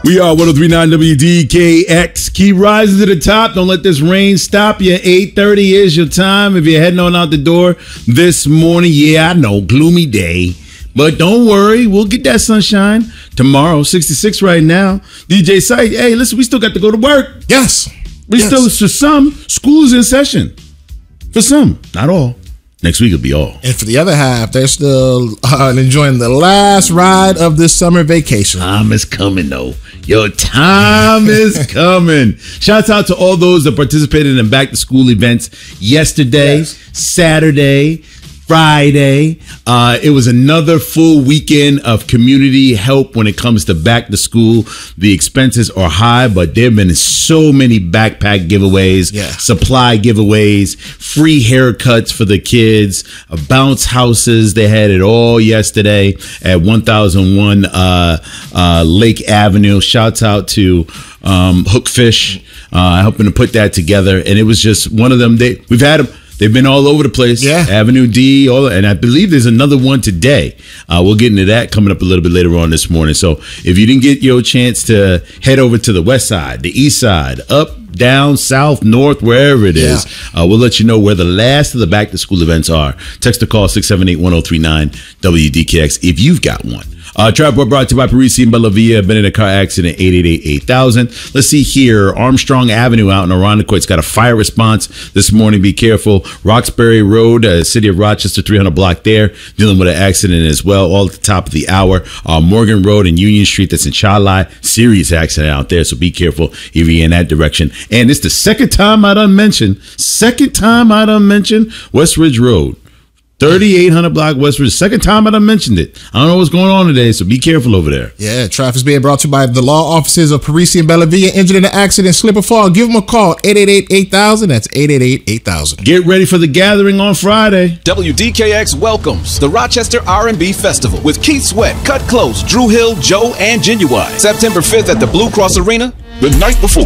We are 103.9 WDKX. Keep rising to the top. Don't let this rain stop you. 8:30 is your time. If you're heading on out the door this morning, yeah, I know, gloomy day. But don't worry, we'll get that sunshine tomorrow. 66 right now. DJ Sight, hey, listen, we still got to go to work. Yes. Still, for some, school is in session. For some, not all. Next week will be all. And for the other half, they're still enjoying the last ride of this summer vacation. Time is coming, though. Your time is coming. Shouts out to all those that participated in back-to-school events yesterday, Saturday, Friday. It was another full weekend of community help when it comes to back to school. The expenses are high, but there have been so many backpack giveaways, supply giveaways, free haircuts for the kids, bounce houses. They had it all yesterday at 1001 Lake Avenue. Shouts out to Hookfish helping to put that together. And it was just one of them. We've had them. They've been all over the place. Yeah. Avenue D, and I believe there's another one today. We'll get into that coming up a little bit later on this morning. So if you didn't get your chance to head over to the west side, the east side, up, down, south, north, wherever it is, we'll let you know where the last of the back to school events are. Text or call 678-1039 WDKX if you've got one. Trap brought to you by Parisi and Bellavia. Been in a car accident, 888-8000. Let's see here. Armstrong Avenue out in Arundicoit's got a fire response this morning. Be careful. Roxbury Road, City of Rochester, 300 block there, dealing with an accident as well, all at the top of the hour. Morgan Road and Union Street, that's in Charlotte. Serious accident out there, so be careful if you're in that direction. And it's the second time I done mentioned West Ridge Road. 3800 block West Ridge. Second time I done mentioned it. I don't know what's going on today, so be careful over there. Yeah, traffic's being brought to you by the law offices of Parisi and Bellavia. Injured in an accident, slip or fall, give them a call. 888-8000. That's 888-8000. Get ready for the gathering on Friday. WDKX welcomes the Rochester R&B Festival with Keith Sweat, Cut Close, Drew Hill, Joe, and Genuine. September 5th at the Blue Cross Arena. The night before,